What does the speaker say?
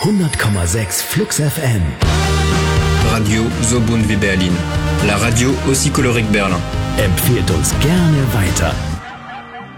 100,6 Flux FM. Radio so bunt wie Berlin. La radio aussi colorée que Berlin. Empfehlt uns gerne weiter.